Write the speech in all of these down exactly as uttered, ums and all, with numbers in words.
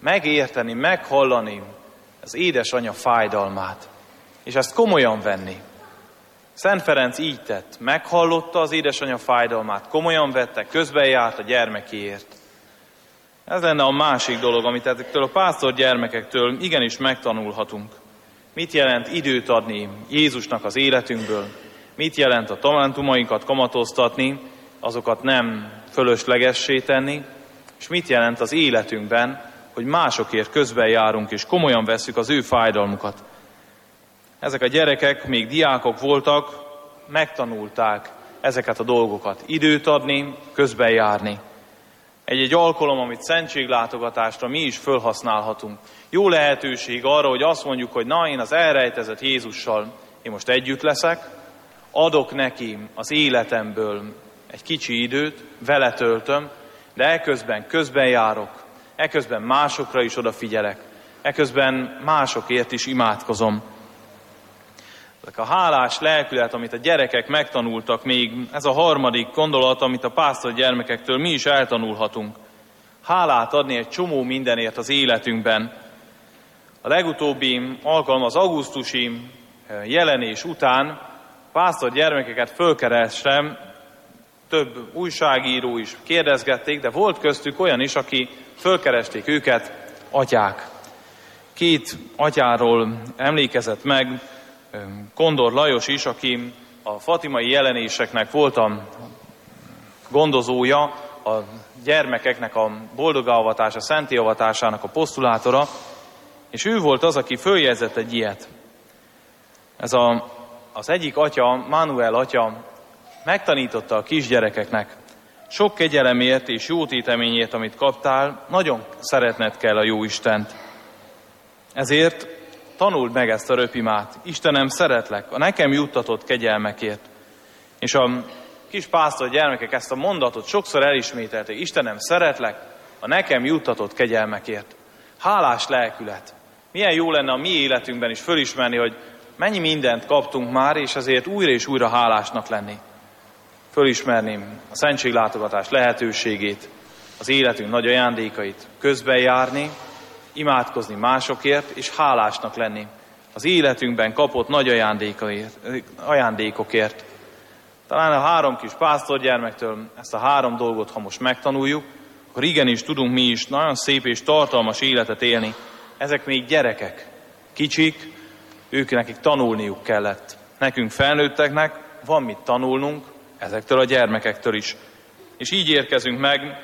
megérteni, meghallani az édesanyja fájdalmát, és ezt komolyan venni. Szent Ferenc így tett, meghallotta az édesanyja fájdalmát, komolyan vette, közbenjárt a gyermekéért. Ez lenne a másik dolog, amit ezektől a pásztor gyermekektől igenis megtanulhatunk. Mit jelent időt adni Jézusnak az életünkből? Mit jelent a talentumainkat kamatoztatni, azokat nem fölöslegessé tenni? És mit jelent az életünkben, hogy másokért közben járunk és komolyan vesszük az ő fájdalmukat? Ezek a gyerekek még diákok voltak, megtanulták ezeket a dolgokat. Időt adni, közben járni. Egy-egy alkalom, amit szentséglátogatásra mi is felhasználhatunk. Jó lehetőség arra, hogy azt mondjuk, hogy na, én az elrejtezett Jézussal, én most együtt leszek, adok neki az életemből egy kicsi időt, vele töltöm, de eközben közben járok, eközben másokra is odafigyelek, eközben másokért is imádkozom. A hálás lelkület, amit a gyerekek megtanultak még, ez a harmadik gondolat, amit a pásztor gyermekektől mi is eltanulhatunk. Hálát adni egy csomó mindenért az életünkben. A legutóbbi alkalom az augusztusi jelenés után a pásztor gyermekeket fölkeresve több újságíró is kérdezgették, de volt köztük olyan is, aki fölkeresték őket, atyák. Két atyáról emlékezett meg Kondor Lajos is, aki a fatimai jelenéseknek volt a gondozója, a gyermekeknek a boldogaavatása, szentélyavatásának a posztulátora, és ő volt az, aki följegyzett egy ilyet. Ez a, az egyik atya, Manuel atya megtanította a kisgyerekeknek, sok kegyelemért és jótéteményért, amit kaptál, nagyon szeretned kell a Jóistent. Ezért tanuld meg ezt a röpimát. Istenem, szeretlek, a nekem juttatott kegyelmekért. És a kis pásztor gyermekek ezt a mondatot sokszor elismételték. Istenem, szeretlek, a nekem juttatott kegyelmekért. Hálás lelkület. Milyen jó lenne a mi életünkben is fölismerni, hogy mennyi mindent kaptunk már, és ezért újra és újra hálásnak lenni. Fölismerni a szentséglátogatás lehetőségét, az életünk nagy ajándékait, közben járni, imádkozni másokért, és hálásnak lenni az életünkben kapott nagy ajándékokért. Talán a három kis pásztorgyermektől ezt a három dolgot, ha most megtanuljuk, akkor igenis tudunk mi is nagyon szép és tartalmas életet élni. Ezek még gyerekek, kicsik, ők nekik tanulniuk kellett. Nekünk felnőtteknek van mit tanulnunk, ezektől a gyermekektől is. És így érkezünk meg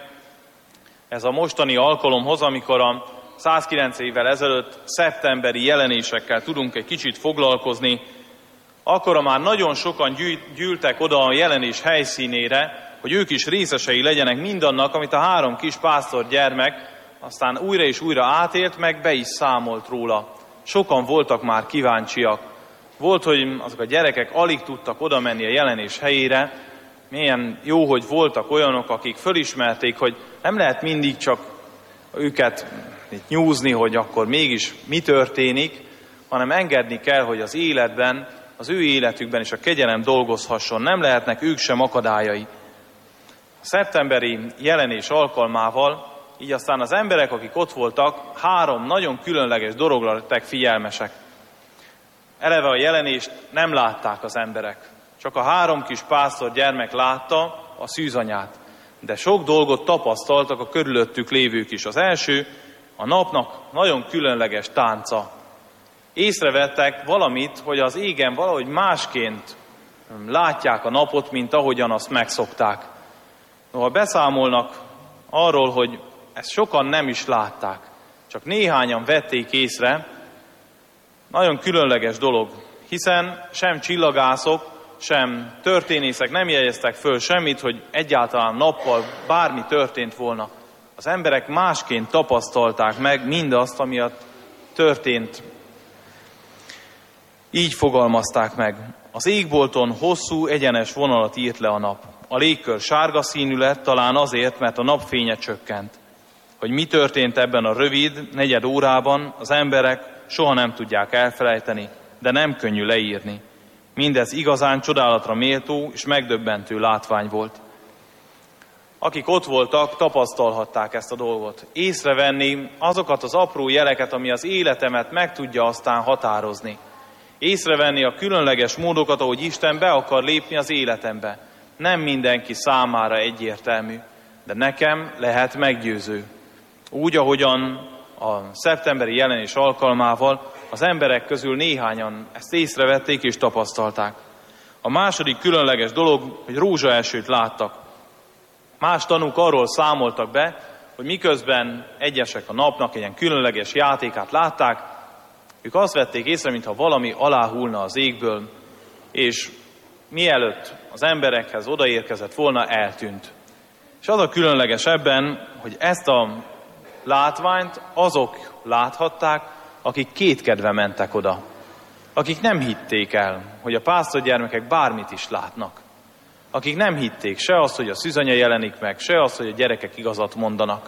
ez a mostani alkalomhoz, amikor a százkilenc évvel ezelőtt szeptemberi jelenésekkel tudunk egy kicsit foglalkozni, akkora már nagyon sokan gyűltek oda a jelenés helyszínére, hogy ők is részesei legyenek mindannak, amit a három kis pásztor gyermek aztán újra és újra átélt, meg be is számolt róla. Sokan voltak már kíváncsiak. Volt, hogy azok a gyerekek alig tudtak oda menni a jelenés helyére. Milyen jó, hogy voltak olyanok, akik fölismerték, hogy nem lehet mindig csak őket itt nyúzni, hogy akkor mégis mi történik, hanem engedni kell, hogy az életben, az ő életükben is a kegyelem dolgozhasson. Nem lehetnek ők sem akadályai. A szeptemberi jelenés alkalmával, így aztán az emberek, akik ott voltak, három nagyon különleges dologra lettek figyelmesek. Eleve a jelenést nem látták az emberek. Csak a három kis pásztor gyermek látta a szűzanyát. De sok dolgot tapasztaltak a körülöttük lévők is. Az első, a napnak nagyon különleges tánca. Észrevettek valamit, hogy az égen valahogy másként látják a napot, mint ahogyan azt megszokták. Noha beszámolnak arról, hogy ezt sokan nem is látták, csak néhányan vették észre, nagyon különleges dolog, hiszen sem csillagászok, sem történészek nem jegyeztek föl semmit, hogy egyáltalán nappal bármi történt volna. Az emberek másként tapasztalták meg mindazt, ami történt. Így fogalmazták meg. Az égbolton hosszú, egyenes vonalat írt le a nap. A légkör sárga színű lett, talán azért, mert a napfénye csökkent. Hogy mi történt ebben a rövid, negyed órában, az emberek soha nem tudják elfelejteni, de nem könnyű leírni. Mindez igazán csodálatra méltó és megdöbbentő látvány volt. akik ott voltak, tapasztalhatták ezt a dolgot. Észrevenni azokat az apró jeleket, ami az életemet meg tudja aztán határozni. Észrevenni a különleges módokat, ahogy Isten be akar lépni az életembe. Nem mindenki számára egyértelmű, de nekem lehet meggyőző. Úgy, ahogyan a szeptemberi jelenés alkalmával az emberek közül néhányan ezt észrevették és tapasztalták. A második különleges dolog, hogy rózsaesőt láttak. Más tanúk arról számoltak be, hogy miközben egyesek a napnak egy ilyen különleges játékát látták, ők azt vették észre, mintha valami aláhullna az égből, és mielőtt az emberekhez odaérkezett volna, eltűnt. És az a különleges ebben, hogy ezt a látványt azok láthatták, akik kétkedve mentek oda. Akik nem hitték el, hogy a pásztorgyermekek bármit is látnak. Akik nem hitték se azt, hogy a szűzanya jelenik meg, se azt, hogy a gyerekek igazat mondanak.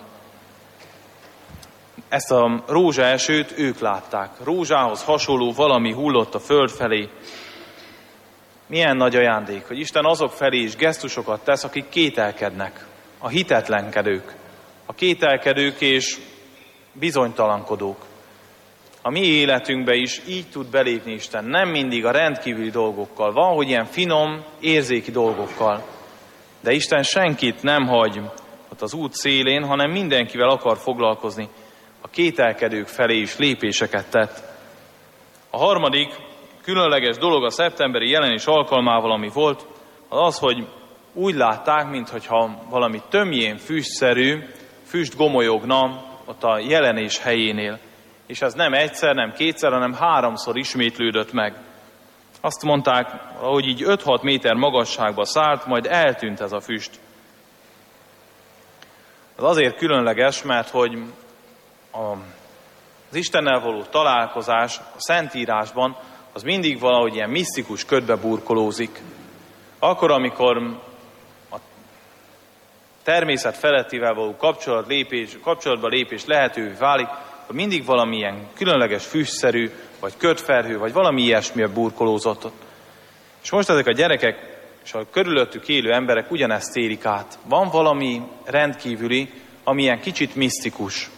Ezt a rózsaesőt ők látták. Rózsához hasonló valami hullott a föld felé. Milyen nagy ajándék, hogy Isten azok felé is gesztusokat tesz, akik kételkednek. A hitetlenkedők. A kételkedők és bizonytalankodók. A mi életünkbe is így tud belépni Isten, nem mindig a rendkívüli dolgokkal. Van, hogy ilyen finom, érzéki dolgokkal. De Isten senkit nem hagy ott az út szélén, hanem mindenkivel akar foglalkozni. A kételkedők felé is lépéseket tett. A harmadik különleges dolog a szeptemberi jelenés alkalmával, ami volt, az az, hogy úgy látták, mintha valami tömjén füstszerű, füst gomolyogna ott a jelenés helyénél. És ez nem egyszer, nem kétszer, hanem háromszor ismétlődött meg. Azt mondták, hogy így öt-hat méter magasságba szállt, majd eltűnt ez a füst. Ez azért különleges, mert hogy az Istennel való találkozás a Szentírásban az mindig valahogy ilyen misztikus ködbe burkolózik. Akkor, amikor a természet felettivel való kapcsolat lépés, kapcsolatba lépés lehetővé válik, hogy mindig valamilyen különleges füstszerű, vagy ködferhő, vagy valami ilyesmi burkolózott ott. És most ezek a gyerekek és a körülöttük élő emberek ugyanezt élik át. Van valami rendkívüli, ami ilyen kicsit misztikus.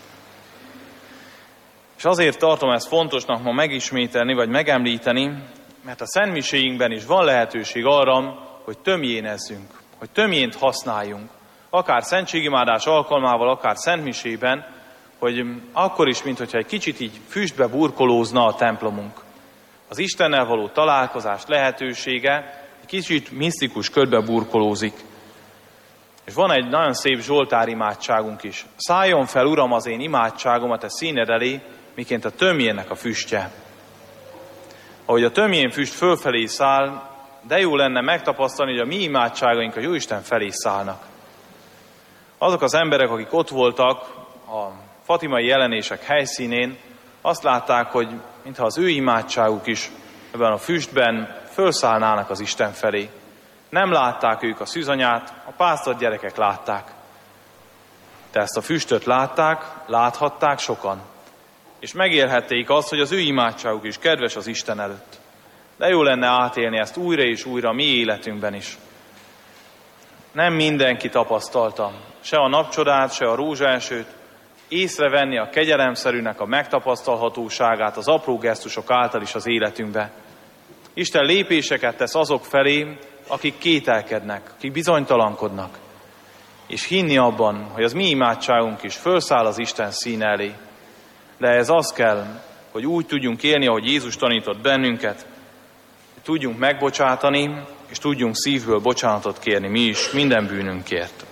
És azért tartom ezt fontosnak ma megismételni, vagy megemlíteni, mert a szentmiséinkben is van lehetőség arra, hogy tömjénezzünk, hogy tömjént használjunk. Akár szentségimádás alkalmával, akár szentmisében, hogy akkor is, mintha egy kicsit így füstbe burkolózna a templomunk. Az Istennel való találkozás lehetősége egy kicsit misztikus ködbe burkolózik. És van egy nagyon szép Zsoltár imádságunk is. Szálljon fel, Uram, az én imádságomat a színed elé, miként a tömjénnek a füstje. Ahogy a tömjén füst fölfelé száll, de jó lenne megtapasztalni, hogy a mi imádságaink a Jóisten felé szállnak. Azok az emberek, akik ott voltak a fatimai jelenések helyszínén, azt látták, hogy mintha az ő imádságuk is ebben a füstben fölszállnának az Isten felé. Nem látták ők a szűzanyát, a pásztor gyerekek látták. De ezt a füstöt látták, láthatták sokan. És megélhették azt, hogy az ő imádságuk is kedves az Isten előtt. De jó lenne átélni ezt újra és újra a mi életünkben is. Nem mindenki tapasztalta se a napcsodát, se a rózsaesőt, észrevenni a kegyelemszerűnek a megtapasztalhatóságát az apró gesztusok által is az életünkbe. Isten lépéseket tesz azok felé, akik kételkednek, akik bizonytalankodnak. És hinni abban, hogy az mi imádságunk is fölszáll az Isten színe elé. De ez az kell, hogy úgy tudjunk élni, ahogy Jézus tanított bennünket, hogy tudjunk megbocsátani, és tudjunk szívből bocsánatot kérni mi is minden bűnünkért.